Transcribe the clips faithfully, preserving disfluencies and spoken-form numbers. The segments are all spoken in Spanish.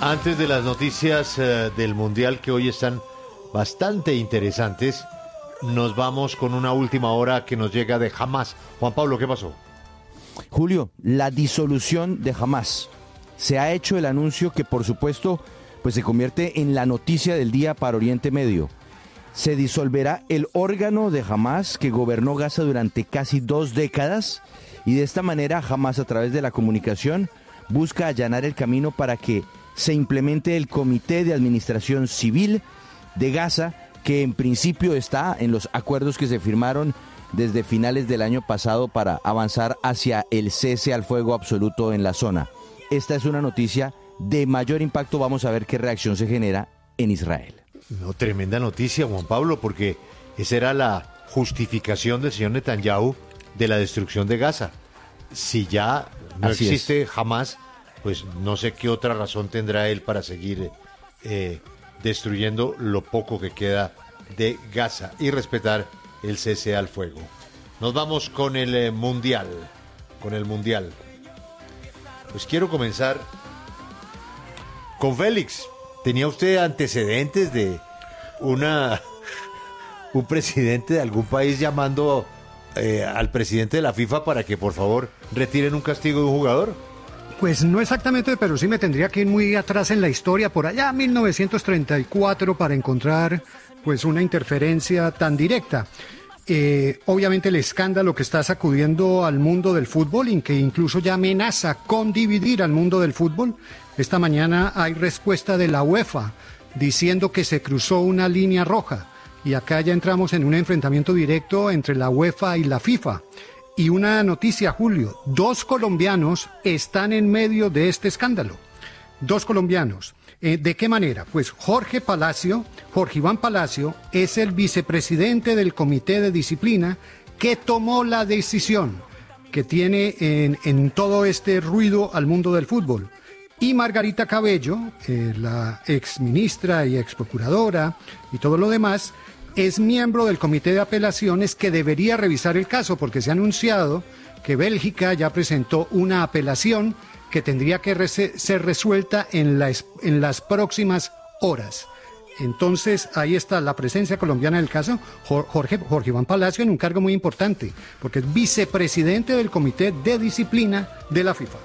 Antes de las noticias eh, del Mundial, que hoy están bastante interesantes, nos vamos con una última hora que nos llega de Hamas. Juan Pablo, ¿qué pasó? Julio, la disolución de Hamas. Se ha hecho el anuncio que, por supuesto, pues se convierte en la noticia del día para Oriente Medio. Se disolverá el órgano de Hamas que gobernó Gaza durante casi dos décadas y de esta manera Hamas, a través de la comunicación, busca allanar el camino para que se implemente el Comité de Administración Civil de Gaza, que en principio está en los acuerdos que se firmaron desde finales del año pasado para avanzar hacia el cese al fuego absoluto en la zona. Esta es una noticia de mayor impacto. Vamos a ver qué reacción se genera en Israel. No, tremenda noticia, Juan Pablo, porque esa era la justificación del señor Netanyahu de la destrucción de Gaza. Si ya no Así existe es. jamás, pues no sé qué otra razón tendrá él para seguir eh, destruyendo lo poco que queda de Gaza y respetar el cese al fuego. Nos vamos con el eh, Mundial, con el Mundial. Pues quiero comenzar con Félix. ¿Tenía usted antecedentes de una un presidente de algún país llamando eh, al presidente de la FIFA para que por favor retiren un castigo de un jugador? Pues no exactamente, pero sí me tendría que ir muy atrás en la historia, por allá mil novecientos treinta y cuatro, para encontrar pues una interferencia tan directa. Eh, obviamente el escándalo que está sacudiendo al mundo del fútbol y que incluso ya amenaza con dividir al mundo del fútbol. Esta mañana hay respuesta de la UEFA diciendo que se cruzó una línea roja y acá ya entramos en un enfrentamiento directo entre la UEFA y la FIFA. Y una noticia, Julio, dos colombianos están en medio de este escándalo. Dos colombianos. Eh, ¿De qué manera? Pues Jorge Palacio, Jorge Iván Palacio, es el vicepresidente del Comité de Disciplina que tomó la decisión que tiene en, en todo este ruido al mundo del fútbol. Y Margarita Cabello, eh, la exministra y exprocuradora y todo lo demás, es miembro del Comité de Apelaciones que debería revisar el caso, porque se ha anunciado que Bélgica ya presentó una apelación que tendría que rese- ser resuelta en, la es- en las próximas horas. Entonces, ahí está la presencia colombiana del caso, Jorge, Jorge Iván Palacio, en un cargo muy importante, porque es vicepresidente del Comité de Disciplina de la FIFA.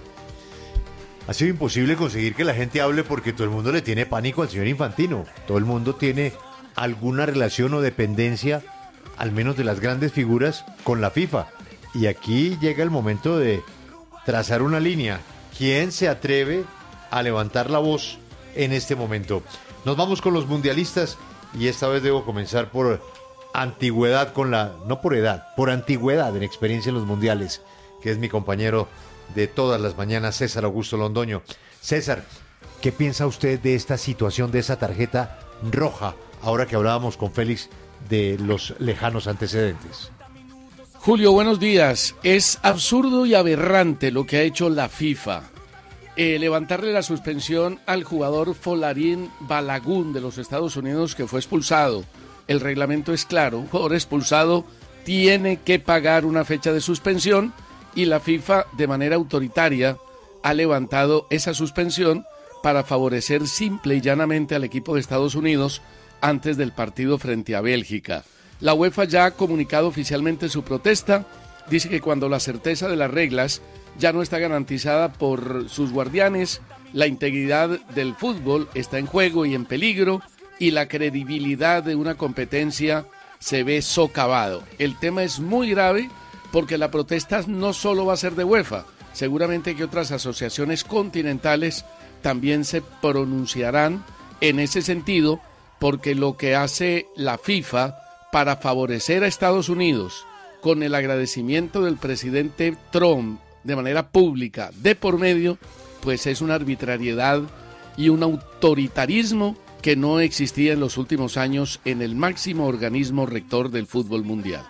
Ha sido imposible conseguir que la gente hable porque todo el mundo le tiene pánico al señor Infantino. Todo el mundo tiene alguna relación o dependencia, al menos de las grandes figuras, con la FIFA. Y aquí llega el momento de trazar una línea. ¿Quién se atreve a levantar la voz en este momento? Nos vamos con los mundialistas y esta vez debo comenzar por antigüedad con la, no por edad, por antigüedad en experiencia en los mundiales, que es mi compañero de todas las mañanas, César Augusto Londoño. César, ¿qué piensa usted de esta situación, de esa tarjeta roja, ahora que hablábamos con Félix de los lejanos antecedentes? Julio, buenos días. Es absurdo y aberrante lo que ha hecho la FIFA. Eh, levantarle la suspensión al jugador Folarin Balogun de los Estados Unidos, que fue expulsado. El reglamento es claro, un jugador expulsado tiene que pagar una fecha de suspensión y la FIFA, de manera autoritaria, ha levantado esa suspensión para favorecer simple y llanamente al equipo de Estados Unidos antes del partido frente a Bélgica. La UEFA ya ha comunicado oficialmente su protesta. Dice que cuando la certeza de las reglas ya no está garantizada por sus guardianes, la integridad del fútbol está en juego y en peligro, y la credibilidad de una competencia se ve socavado. El tema es muy grave porque la protesta no solo va a ser de UEFA, seguramente que otras asociaciones continentales también se pronunciarán en ese sentido, porque lo que hace la FIFA para favorecer a Estados Unidos, con el agradecimiento del presidente Trump de manera pública de por medio, pues es una arbitrariedad y un autoritarismo que no existía en los últimos años en el máximo organismo rector del fútbol mundial.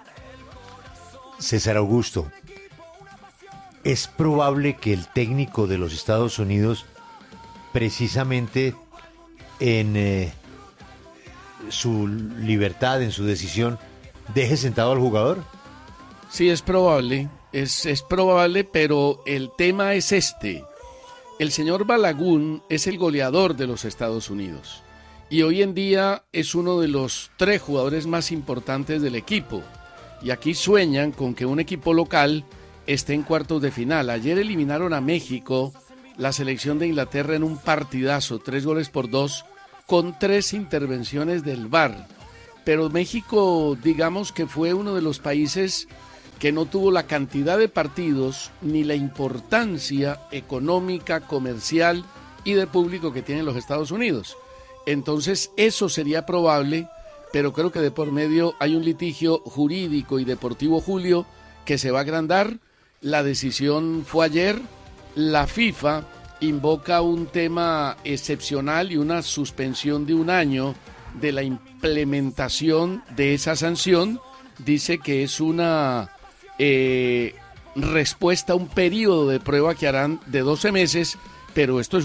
César Augusto, ¿es probable que el técnico de los Estados Unidos, precisamente en eh, su libertad, en su decisión, deje sentado al jugador? Sí, es probable, es, es probable, pero el tema es este. el señor Balaguón es el goleador de los Estados Unidos y hoy en día es uno de los tres jugadores más importantes del equipo. Y aquí sueñan con que un equipo local esté en cuartos de final. Ayer eliminaron a México, la selección de Inglaterra, en un partidazo, tres goles por dos, con tres intervenciones del V A R. Pero México, digamos que fue uno de los países que no tuvo la cantidad de partidos ni la importancia económica, comercial y de público que tienen los Estados Unidos. Entonces eso sería probable, pero creo que de por medio hay un litigio jurídico y deportivo, Julio, que se va a agrandar. La decisión fue ayer, la FIFA invoca un tema excepcional y una suspensión de un año de la implementación de esa sanción. Dice que es una eh, respuesta a un periodo de prueba que harán de doce meses, pero esto es